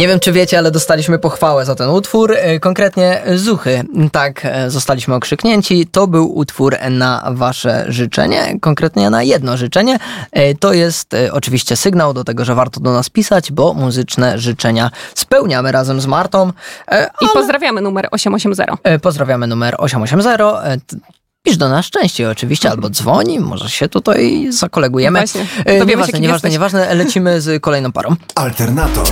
Nie wiem, czy wiecie, ale dostaliśmy pochwałę za ten utwór. Konkretnie Zuchy. Tak, zostaliśmy okrzyknięci. To był utwór na wasze życzenie. Konkretnie na jedno życzenie. To jest oczywiście sygnał do tego, że warto do nas pisać, bo muzyczne życzenia spełniamy razem z Martą. I pozdrawiamy numer 880. Pozdrawiamy numer 880. Pisz do nas częściej oczywiście, albo dzwoni, może się tutaj zakolegujemy. Właśnie. Nieważne, lecimy z kolejną parą. Alternator